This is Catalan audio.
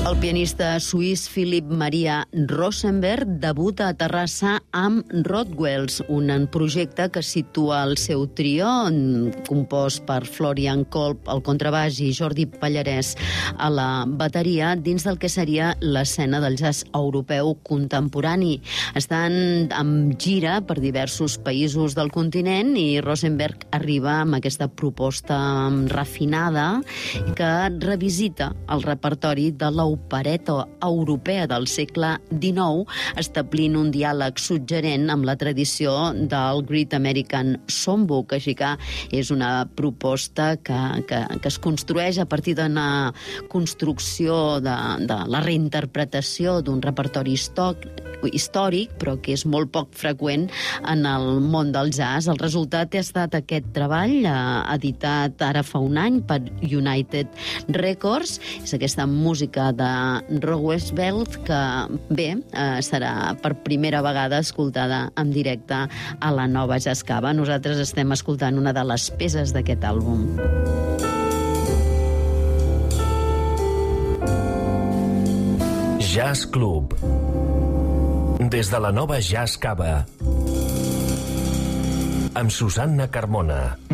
El pianista suís Philipp Maria Rosenberg debuta a Terrassa amb Rottwells, un projecte que situa el seu trio, compost per Florian Kolb al contrabaix i Jordi Pallarès a la bateria, dins del que seria l'escena del jazz europeu contemporani. Estan amb gira per diversos països del continent i Rosenberg arriba amb aquesta proposta refinada que revisita el repertori de l'opereta europea del segle XIX, establint un diàleg suggerent amb la tradició del Great American Songbook. Així que és una proposta que es construeix a partir d'una construcció de la reinterpretació d'un repertori històric, però que és molt poc freqüent en el món del jazz. El resultat ha estat aquest treball, editat ara fa un any per United Records. És aquesta música de Rottwells que, bé, serà per primera vegada escoltada en directe a la Nova Jazz Cava. Nosaltres estem escoltant una de les peces d'aquest àlbum. Jazz Club. Des de la Nova Jazz Cava. Amb Susanna Carmona.